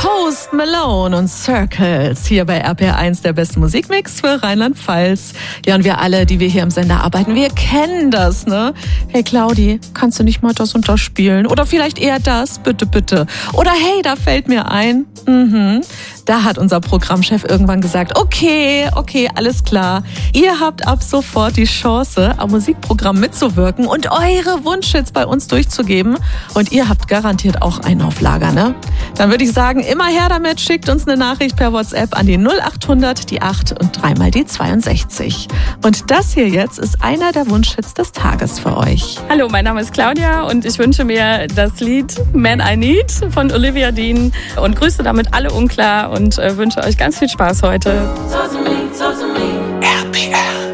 Post Malone und Circles hier bei RPR1, der beste Musikmix für Rheinland-Pfalz. Ja, und wir alle, die wir hier im Sender arbeiten, wir kennen das, ne? Hey Claudi, kannst du nicht mal das und das spielen? Oder vielleicht eher das, bitte, bitte. Oder hey, da fällt mir ein. Da hat unser Programmchef irgendwann gesagt, okay, alles klar. Ihr habt ab sofort die Chance, am Musikprogramm mitzuwirken und eure Wunschhits bei uns durchzugeben. Und ihr habt garantiert auch einen auf Lager, ne? Dann würde ich sagen, immer her damit, schickt uns eine Nachricht per WhatsApp an die 0800, die 8 und 3 mal die 62. Und das hier jetzt ist einer der Wunschhits des Tages für euch. Hallo, mein Name ist Claudia und ich wünsche mir das Lied Man I Need von Olivia Dean und grüße damit alle Unklar und wünsche euch ganz viel Spaß heute. RPR.